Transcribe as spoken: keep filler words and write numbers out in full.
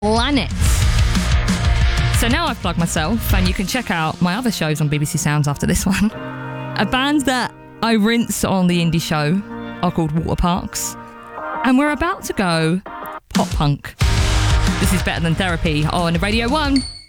Planet. So now I've plugged myself, and you can check out my other shows on B B C Sounds after this one. A band that I rinse on the indie show are called Water Parks, and we're about to go pop punk. This is Better Than Therapy on Radio one.